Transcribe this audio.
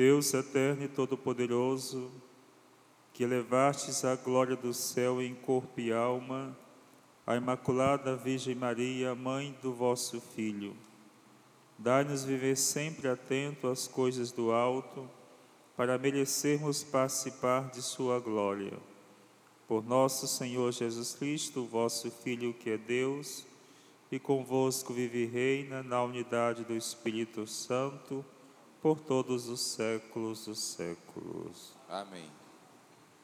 Deus eterno e todo-poderoso, que elevastes à glória do céu em corpo e alma a Imaculada Virgem Maria, mãe do vosso Filho, dai-nos viver sempre atento às coisas do alto, para merecermos participar de sua glória. Por nosso Senhor Jesus Cristo, vosso Filho, que é Deus, e convosco vive e reina na unidade do Espírito Santo, por todos os séculos dos séculos. Amém.